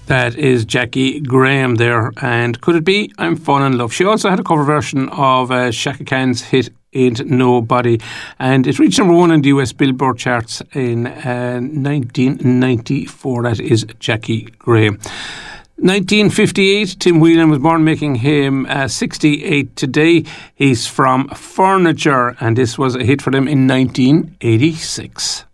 That is Jackie Graham there, and Could It Be I'm Falling in Love. She also had a cover version of Shaka Khan's hit Ain't Nobody, and it reached number 1 in the US Billboard charts in 1994. That is Jackie Graham. 1958, Tim Whelan was born, making him 68 today. He's from Furniture, and this was a hit for them in 1986.